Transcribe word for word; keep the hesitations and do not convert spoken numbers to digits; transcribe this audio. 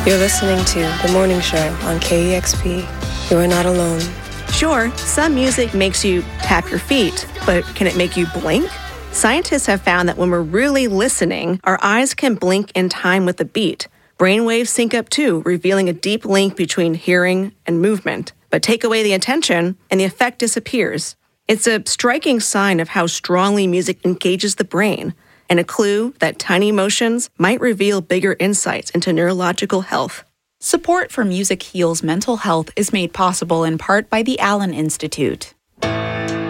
You're listening to The Morning Show on K E X P. You are not alone. Sure, some music makes you tap your feet, but can it make you blink? Scientists have found that when we're really listening, our eyes can blink in time with the beat. Brainwaves sync up too, revealing a deep link between hearing and movement. But take away the attention, and the effect disappears. It's a striking sign of how strongly music engages the brain, and a clue that tiny motions might reveal bigger insights into neurological health. Support for Music Heals Mental Health is made possible in part by the Allen Institute.